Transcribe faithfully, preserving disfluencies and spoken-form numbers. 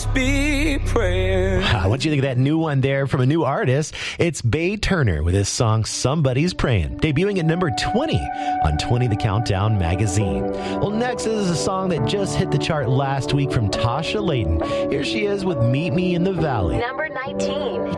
must be praying. Wow, what do you think of that new one there from a new artist? It's Bay Turner with his song Somebody's Praying, debuting at number twenty on twenty The Countdown magazine. Well, next is a song that just hit the chart last week from Tasha Layton. Here she is with Meet Me in the Valley. Number nineteen.